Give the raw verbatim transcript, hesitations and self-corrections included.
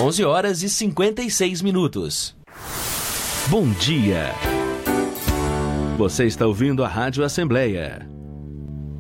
onze horas e cinquenta e seis minutos. Bom dia. Você está ouvindo a Rádio Assembleia